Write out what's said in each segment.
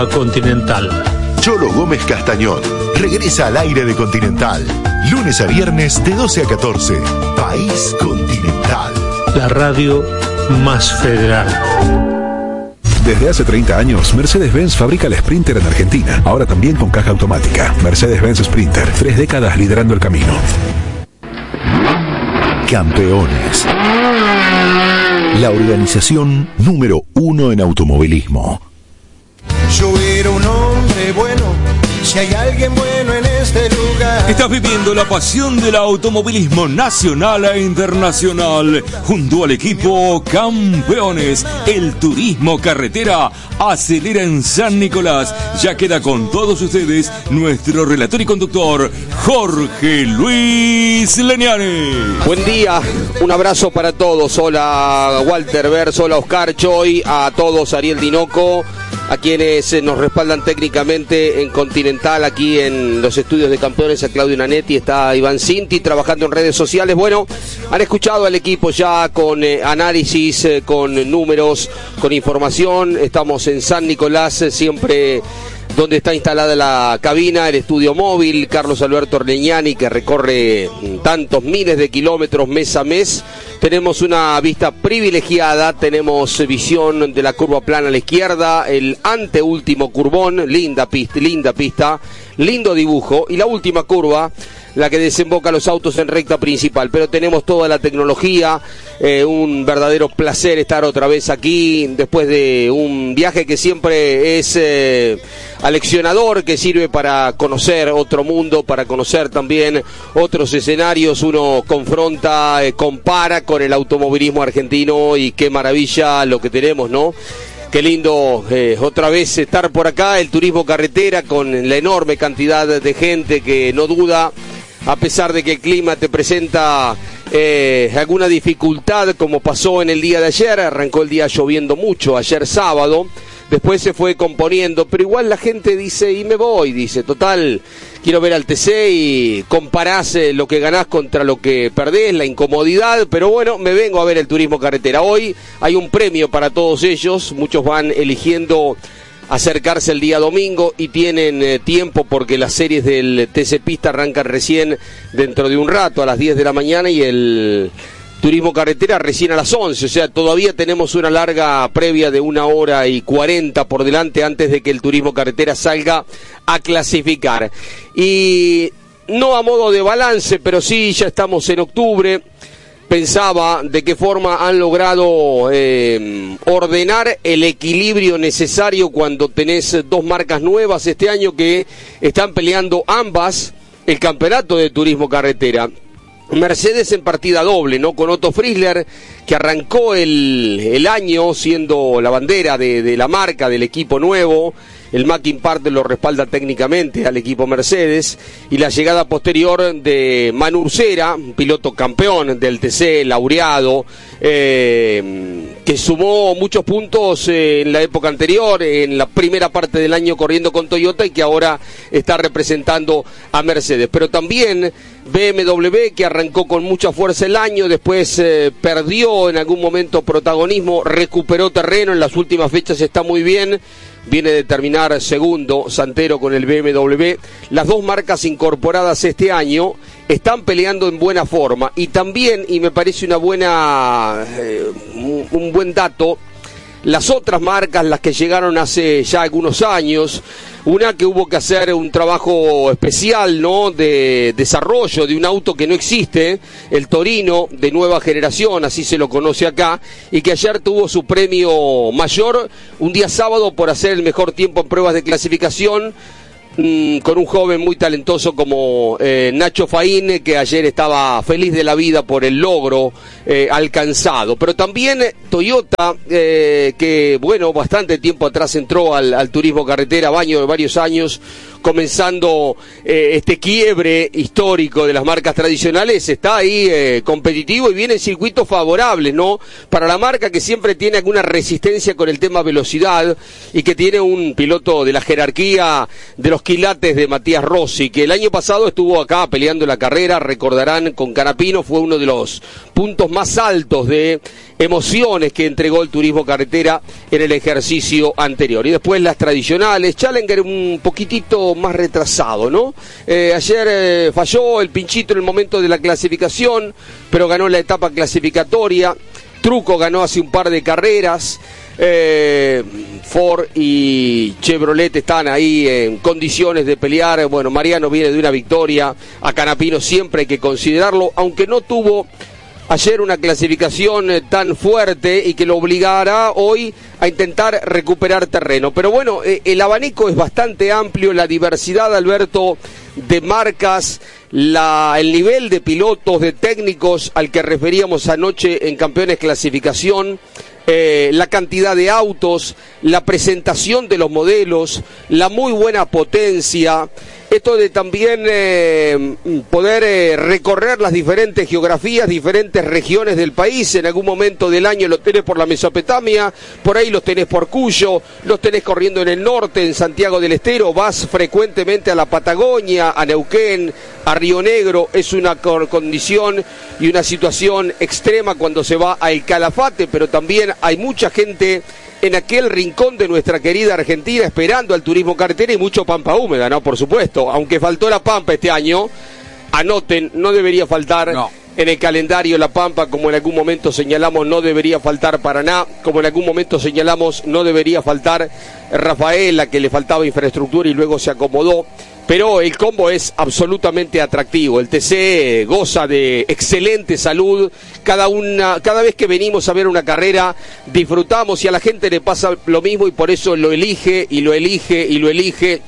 Continental. Cholo Gómez Castañón regresa al aire de Continental. Lunes a viernes de 12 a 14. País Continental. La radio más federal. Desde hace 30 años, Mercedes-Benz fabrica el Sprinter en Argentina. Ahora también con caja automática. Mercedes-Benz Sprinter. 3 décadas liderando el camino. Campeones. La organización número 1 en automovilismo. Yo era un hombre bueno, si hay alguien bueno en este lugar. Estás viviendo la pasión del automovilismo nacional e internacional junto al equipo Campeones. El turismo carretera acelera en San Nicolás. Ya queda con todos ustedes nuestro relator y conductor Jorge Luis Leniani. Buen día, un abrazo para todos. Hola Walter Vers, hola Oscar Choy, a todos, Ariel Dinoco, a quienes nos respaldan técnicamente en Continental, aquí en los estudios de Campeones, a Claudio Nanetti, está Iván Cinti trabajando en redes sociales. Bueno, han escuchado al equipo ya con análisis, con números, con información. Estamos en San Nicolás, siempre donde está instalada la cabina, el estudio móvil, Carlos Alberto Orleñani, que recorre tantos miles de kilómetros mes a mes. Tenemos una vista privilegiada, tenemos visión de la curva plana a la izquierda, el anteúltimo curvón, linda pista, lindo dibujo, y la última curva, la que desemboca los autos en recta principal. Pero tenemos toda la tecnología, un verdadero placer estar otra vez aquí, después de un viaje que siempre es aleccionador, que sirve para conocer otro mundo, para conocer también otros escenarios. Uno confronta, compara con el automovilismo argentino, y qué maravilla lo que tenemos, ¿no? Qué lindo otra vez estar por acá, el turismo carretera, con la enorme cantidad de gente que no duda, a pesar de que el clima te presenta alguna dificultad, como pasó en el día de ayer. Arrancó el día lloviendo mucho, ayer sábado, después se fue componiendo, pero igual la gente dice, y me voy, dice, total, quiero ver al TC, y comparás lo que ganás contra lo que perdés, la incomodidad, pero bueno, me vengo a ver el turismo carretera. Hoy hay un premio para todos ellos, muchos van eligiendo acercarse el día domingo y tienen tiempo, porque las series del TC Pista arrancan recién dentro de un rato, a las 10 de la mañana, y el turismo carretera recién a las 11, o sea, todavía tenemos una larga previa de 1 hora y 40 por delante antes de que el turismo carretera salga a clasificar. Y no a modo de balance, pero sí, ya estamos en octubre. Pensaba de qué forma han logrado ordenar el equilibrio necesario cuando tenés dos marcas nuevas este año que están peleando ambas el campeonato de turismo carretera. Mercedes en partida doble, ¿no? Con Otto Frizzler, que arrancó el año siendo la bandera de la marca, del equipo nuevo. El Mackin Partner lo respalda técnicamente al equipo Mercedes, y la llegada posterior de Manu Ursera, un piloto campeón del TC, laureado, que sumó muchos puntos en la época anterior, en la primera parte del año corriendo con Toyota, y que ahora está representando a Mercedes. Pero también BMW, que arrancó con mucha fuerza el año, después perdió en algún momento protagonismo, recuperó terreno, en las últimas fechas está muy bien. Viene de terminar segundo Santero con el BMW. Las dos marcas incorporadas este año están peleando en buena forma. Y también, y me parece un buen dato, las otras marcas, las que llegaron hace ya algunos años, una que hubo que hacer un trabajo especial, ¿no?, de desarrollo de un auto que no existe, el Torino de nueva generación, así se lo conoce acá, y que ayer tuvo su premio mayor un día sábado por hacer el mejor tiempo en pruebas de clasificación, con un joven muy talentoso como Nacho Faín, que ayer estaba feliz de la vida por el logro alcanzado. Pero también Toyota, que bueno, bastante tiempo atrás entró al turismo carretera, varios años, comenzando este quiebre histórico de las marcas tradicionales, está ahí competitivo y viene en circuitos favorables, ¿no? Para la marca, que siempre tiene alguna resistencia con el tema velocidad y que tiene un piloto de la jerarquía de los quilates de Matías Rossi, que el año pasado estuvo acá peleando la carrera, recordarán, con Canapino, fue uno de los puntos más altos de emociones que entregó el turismo carretera en el ejercicio anterior. Y después las tradicionales, Challenger un poquitito más retrasado, ¿no? Ayer falló el pinchito en el momento de la clasificación, pero ganó la etapa clasificatoria. Truco ganó hace un par de carreras. Ford y Chevrolet están ahí en condiciones de pelear. Bueno, Mariano viene de una victoria. A Canapino siempre hay que considerarlo, aunque no tuvo ayer una clasificación tan fuerte y que lo obligará hoy a intentar recuperar terreno. Pero bueno, el abanico es bastante amplio, la diversidad, Alberto, de marcas, el nivel de pilotos, de técnicos al que referíamos anoche en Campeones Clasificación, la cantidad de autos, la presentación de los modelos, la muy buena potencia, esto de también poder recorrer las diferentes geografías, diferentes regiones del país. En algún momento del año los tenés por la Mesopotamia, por ahí los tenés por Cuyo, los tenés corriendo en el norte, en Santiago del Estero, vas frecuentemente a la Patagonia, a Neuquén, a Río Negro. Es una condición y una situación extrema cuando se va a El Calafate, pero también hay mucha gente en aquel rincón de nuestra querida Argentina esperando al turismo carretera, y mucho pampa húmeda, ¿no? Por supuesto, aunque faltó la pampa este año, anoten, no debería faltar en el calendario la pampa, como en algún momento señalamos, no debería faltar Paraná, como en algún momento señalamos, no debería faltar Rafaela, que le faltaba infraestructura y luego se acomodó. Pero el combo es absolutamente atractivo. El TC goza de excelente salud. Cada vez que venimos a ver una carrera disfrutamos, y a la gente le pasa lo mismo, y por eso lo elige y lo elige y lo elige.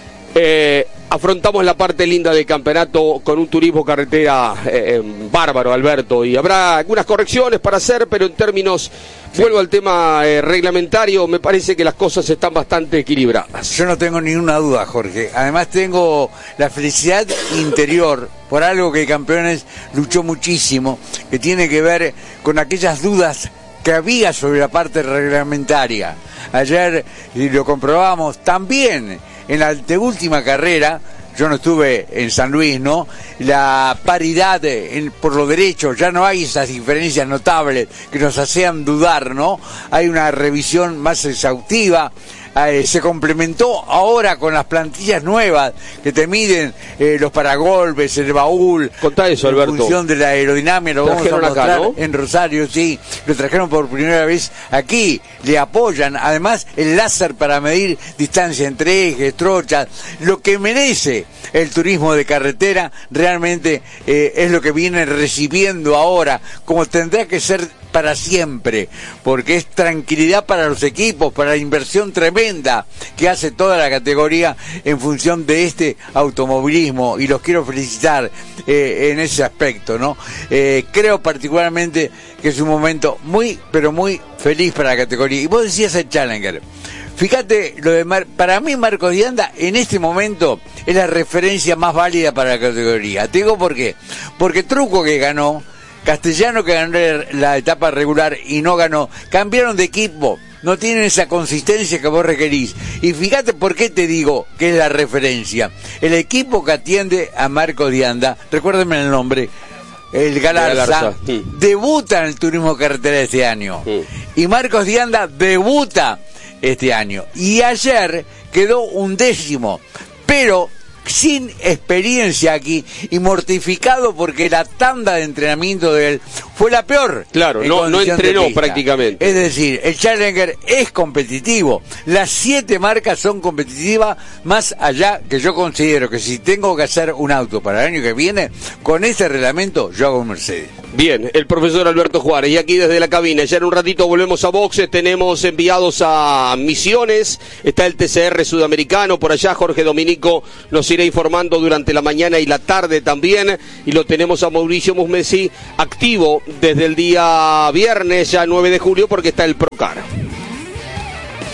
Afrontamos la parte linda del campeonato con un turismo carretera bárbaro, Alberto, y habrá algunas correcciones para hacer, pero en términos, vuelvo al tema reglamentario, me parece que las cosas están bastante equilibradas. Yo no tengo ninguna duda, Jorge. Además tengo la felicidad interior por algo que Campeones luchó muchísimo, que tiene que ver con aquellas dudas que había sobre la parte reglamentaria. Ayer lo comprobamos también en la anteúltima carrera. Yo no estuve en San Luis, ¿no? La paridad por los derechos, ya no hay esas diferencias notables que nos hacían dudar, ¿no? Hay una revisión más exhaustiva. Se complementó ahora con las plantillas nuevas que te miden los paragolpes, el baúl. Contá eso, Alberto. En función de la aerodinámica, lo vamos a mostrar acá, ¿no? En Rosario, sí. Lo trajeron por primera vez aquí. Le apoyan, además, el láser para medir distancia entre ejes, trochas. Lo que merece el turismo de carretera realmente es lo que viene recibiendo ahora, como tendrá que ser para siempre, porque es tranquilidad para los equipos, para la inversión tremenda que hace toda la categoría en función de este automovilismo, y los quiero felicitar en ese aspecto, ¿no? Creo particularmente que es un momento muy, pero muy feliz para la categoría. Y vos decías el Challenger. Fíjate, para mí Marcos Di Anda en este momento es la referencia más válida para la categoría. Te digo por qué. Porque Truco, que ganó, Castellano, que ganó la etapa regular y no ganó, cambiaron de equipo, no tienen esa consistencia que vos requerís. Y fíjate por qué te digo que es la referencia. El equipo que atiende a Marcos Di Anda, recuérdenme el nombre, el Galarza, debuta en el turismo carretera este año. Y Marcos Di Anda debuta este año. Y ayer quedó 11º, pero sin experiencia aquí y mortificado porque la tanda de entrenamiento de él fue la peor. Claro, no entrenó prácticamente. Es decir, el Challenger es competitivo. Las 7 marcas son competitivas, más allá que yo considero que si tengo que hacer un auto para el año que viene, con ese reglamento yo hago un Mercedes. Bien, el profesor Alberto Juárez, y aquí desde la cabina, ya en un ratito volvemos a boxes, tenemos enviados a Misiones, está el TCR sudamericano, por allá Jorge Dominico nos irá informando durante la mañana y la tarde también, y lo tenemos a Mauricio Musmesi activo desde el día viernes, ya 9 de julio, porque está el Procar.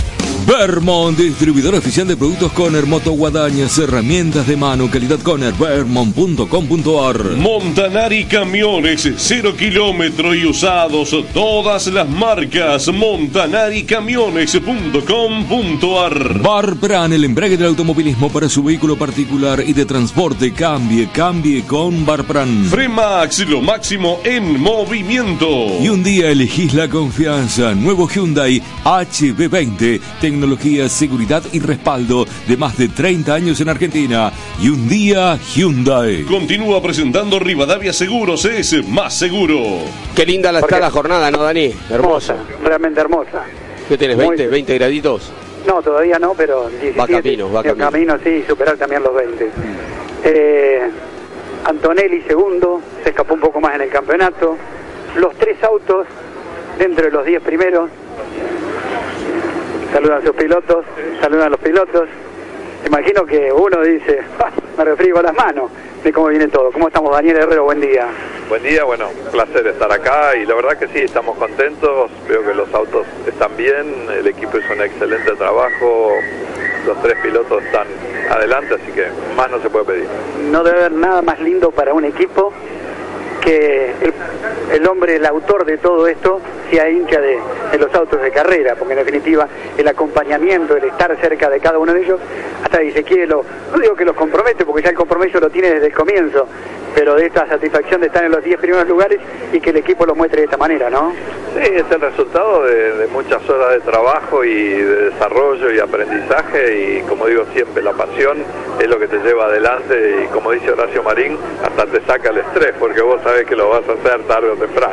Vermont, distribuidor oficial de productos Conner, motoguadañas, herramientas de mano, calidad Conner, vermont.com.ar. Montanari Camiones, 0 kilómetros y usados, todas las marcas, montanaricamiones.com.ar. Barpran, el embrague del automovilismo para su vehículo particular y de transporte. Cambie con Barpran. Fremax, lo máximo en movimiento. Y un día elegís la confianza. Nuevo Hyundai HB20. Tecnología, seguridad y respaldo de más de 30 años en Argentina. Y un día Hyundai. Continúa presentando Rivadavia Seguros, es más seguro. Qué linda está la jornada, ¿no, Dani? Hermosa, realmente hermosa. ¿Qué tienes, 20 graditos? No, todavía no, pero 17. Va camino. Sí, superar también los 20. Antonelli segundo, se escapó un poco más en el campeonato. Los 3 autos dentro de los 10 primeros. Saludan a sus pilotos, saludan a los pilotos. Imagino que uno dice, me refriego las manos de cómo viene todo. ¿Cómo estamos, Daniel Herrero? Buen día. Buen día, bueno, un placer estar acá y la verdad que sí, estamos contentos, veo que los autos están bien, el equipo hizo un excelente trabajo, los 3 pilotos están adelante, así que más no se puede pedir. No debe haber nada más lindo para un equipo que el hombre, el autor de todo esto, sea hincha de los autos de carrera, porque en definitiva el acompañamiento, el estar cerca de cada uno de ellos, hasta si se quiere, no digo que los compromete, porque ya el compromiso lo tiene desde el comienzo, pero de esta satisfacción de estar en los 10 primeros lugares y que el equipo lo muestre de esta manera, ¿no? Sí, es el resultado de muchas horas de trabajo y de desarrollo y aprendizaje y como digo siempre, la pasión es lo que te lleva adelante y como dice Horacio Marín, hasta te saca el estrés porque vos sabés que lo vas a hacer tarde o temprano.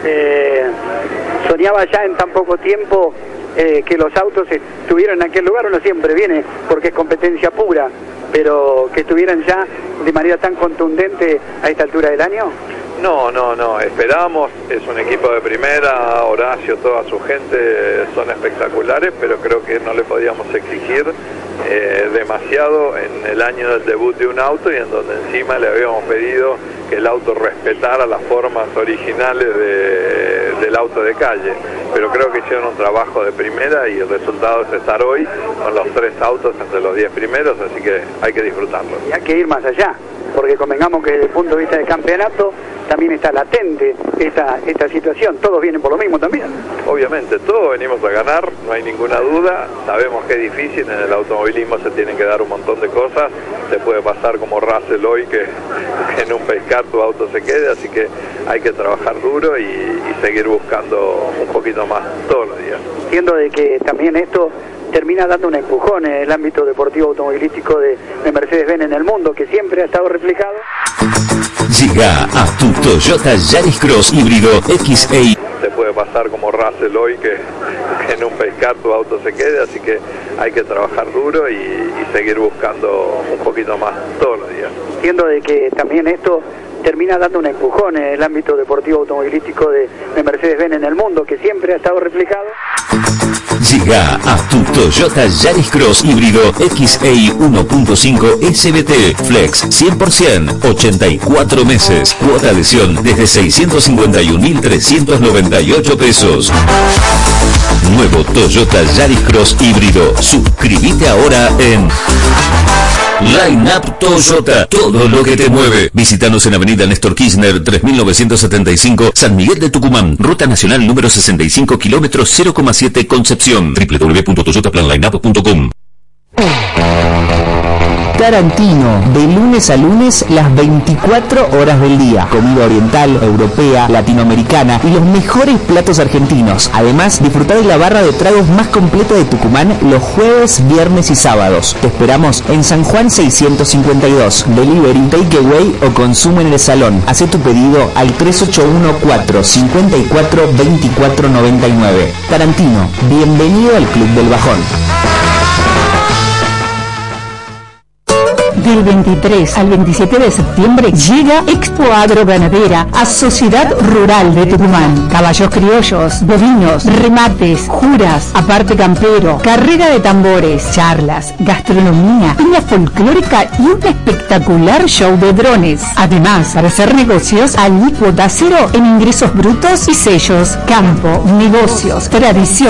¿Soñaba ya en tan poco tiempo que los autos estuvieran en aquel lugar? Uno siempre viene porque es competencia pura, pero que estuvieran ya de manera tan contundente a esta altura del año. No, esperamos, es un equipo de primera, Horacio, toda su gente son espectaculares, pero creo que no le podíamos exigir demasiado en el año del debut de un auto y en donde encima le habíamos pedido que el auto respetara las formas originales del auto de calle, pero creo que hicieron un trabajo de primera y el resultado es estar hoy con los 3 autos entre los 10 primeros, así que hay que disfrutarlo. Y hay que ir más allá, porque convengamos que desde el punto de vista del campeonato también está latente esta situación, todos vienen por lo mismo también. Obviamente, todos venimos a ganar, no hay ninguna duda, sabemos que es difícil, en el automovilismo se tienen que dar un montón de cosas, te puede pasar como Russell hoy que en un pescar tu auto se quede, así que hay que trabajar duro y seguir buscando un poquito más todos los días. Entiendo de que también esto termina dando un empujón en el ámbito deportivo automovilístico de Mercedes-Benz en el mundo, que siempre ha estado reflejado. Llega a tu Toyota Yaris Cross híbrido XE. Te puede pasar como Russell hoy que en un pescar tu auto se quede, así que hay que trabajar duro y seguir buscando un poquito más todos los días. Entiendo de que también esto termina dando un empujón en el ámbito deportivo automovilístico de Mercedes-Benz en el mundo, que siempre ha estado reflejado. Llega a tu Toyota Yaris Cross híbrido XE 1.5 SBT Flex 100%, 84 meses, cuota adhesión desde 651.398 pesos. Nuevo Toyota Yaris Cross híbrido. Suscríbete ahora en Line Up Toyota, todo lo que te mueve. Visítanos en Avenida Néstor Kirchner 3975, San Miguel de Tucumán, Ruta Nacional número 65, kilómetros 0,7 Concepción. www.toyotaplanlineup.com. Tarantino, de lunes a lunes, las 24 horas del día. Comida oriental, europea, latinoamericana y los mejores platos argentinos. Además, disfrutar de la barra de tragos más completa de Tucumán los jueves, viernes y sábados. Te esperamos en San Juan 652. Delivery, takeaway o consumo en el salón. Haz tu pedido al 3814-54-2499. Tarantino, bienvenido al Club del Bajón. Del 23 al 27 de septiembre llega Expo Agroganadera a Sociedad Rural de Tucumán. Caballos criollos, bovinos, remates, juras, aparte campero, carrera de tambores, charlas, gastronomía, piña folclórica y un espectacular show de drones. Además, para hacer negocios, alícuota cero en ingresos brutos y sellos, campo, negocios, tradición.